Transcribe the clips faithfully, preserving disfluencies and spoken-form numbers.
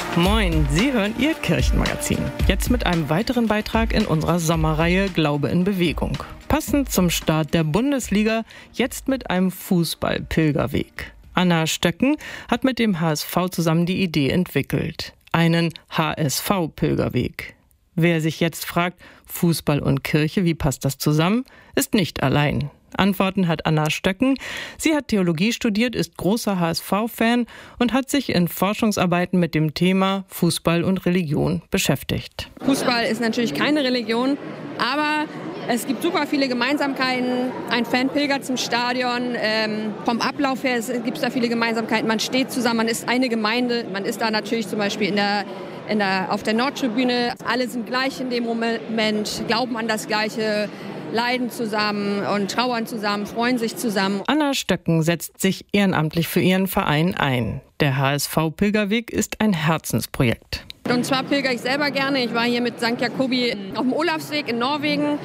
Moin, Sie hören Ihr Kirchenmagazin. Jetzt mit einem weiteren Beitrag in unserer Sommerreihe Glaube in Bewegung. Passend zum Start der Bundesliga, jetzt mit einem Fußball-Pilgerweg. Anna Stöcken hat mit dem H S V zusammen die Idee entwickelt. Einen H S V-Pilgerweg. Wer sich jetzt fragt, Fußball und Kirche, wie passt das zusammen, ist nicht allein. Antworten hat Anna Stöcken. Sie hat Theologie studiert, ist großer H S V-Fan und hat sich in Forschungsarbeiten mit dem Thema Fußball und Religion beschäftigt. Fußball ist natürlich keine Religion, aber es gibt super viele Gemeinsamkeiten. Ein Fan pilgert zum Stadion. Ähm, vom Ablauf her gibt es da viele Gemeinsamkeiten. Man steht zusammen, man ist eine Gemeinde. Man ist da natürlich zum Beispiel in der, in der, auf der Nordtribüne. Alle sind gleich in dem Moment, glauben an das Gleiche, leiden zusammen und trauern zusammen, freuen sich zusammen. Anna Stöcken setzt sich ehrenamtlich für ihren Verein ein. Der H S V-Pilgerweg ist ein Herzensprojekt. Und zwar pilgere ich selber gerne. Ich war hier mit Sankt Jakobi auf dem Olafsweg in Norwegen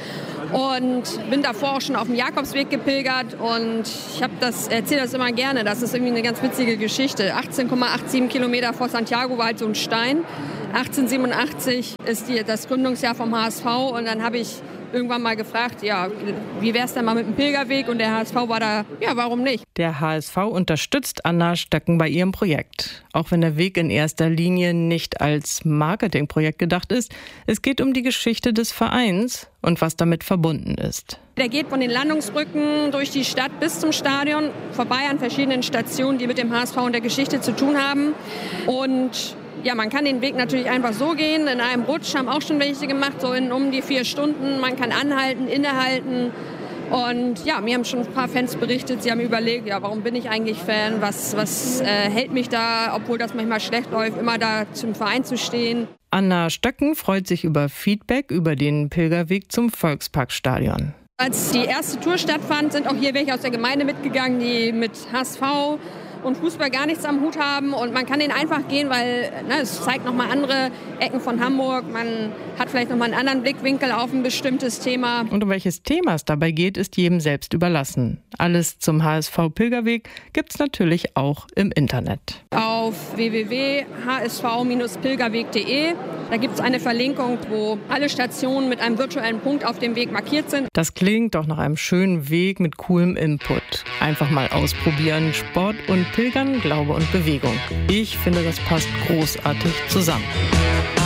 und bin davor auch schon auf dem Jakobsweg gepilgert. Und ich habe das, erzähle das immer gerne. Das ist irgendwie eine ganz witzige Geschichte. achtzehn Komma siebenundachtzig Kilometer vor Santiago war halt so ein Stein. achtzehnhundertsiebenundachtzig ist die, das Gründungsjahr vom H S V. Und dann habe ich irgendwann mal gefragt, ja, wie wäre es denn mal mit dem Pilgerweg? Und der H S V war da, ja, warum nicht? Der H S V unterstützt Anna Stöcken bei ihrem Projekt. Auch wenn der Weg in erster Linie nicht als Marketingprojekt gedacht ist, es geht um die Geschichte des Vereins und was damit verbunden ist. Der geht von den Landungsbrücken durch die Stadt bis zum Stadion, vorbei an verschiedenen Stationen, die mit dem H S V und der Geschichte zu tun haben. Und ja, man kann den Weg natürlich einfach so gehen, in einem Rutsch, haben auch schon welche gemacht, so in um die vier Stunden. Man kann anhalten, innehalten. Und ja, mir haben schon ein paar Fans berichtet, sie haben überlegt, ja, warum bin ich eigentlich Fan, was, was äh, hält mich da, obwohl das manchmal schlecht läuft, immer da zum Verein zu stehen. Anna Stöcken freut sich über Feedback über den Pilgerweg zum Volksparkstadion. Als die erste Tour stattfand, sind auch hier welche aus der Gemeinde mitgegangen, die mit H S V und Fußball gar nichts am Hut haben. Und man kann den einfach gehen, weil ne, es zeigt nochmal andere Ecken von Hamburg. Man hat vielleicht nochmal einen anderen Blickwinkel auf ein bestimmtes Thema. Und um welches Thema es dabei geht, ist jedem selbst überlassen. Alles zum H S V-Pilgerweg gibt's natürlich auch im Internet. Auf w w w punkt h s v Bindestrich pilgerweg punkt d e. Da gibt es eine Verlinkung, wo alle Stationen mit einem virtuellen Punkt auf dem Weg markiert sind. Das klingt doch nach einem schönen Weg mit coolem Input. Einfach mal ausprobieren. Sport und Pilgern, Glaube und Bewegung. Ich finde, das passt großartig zusammen.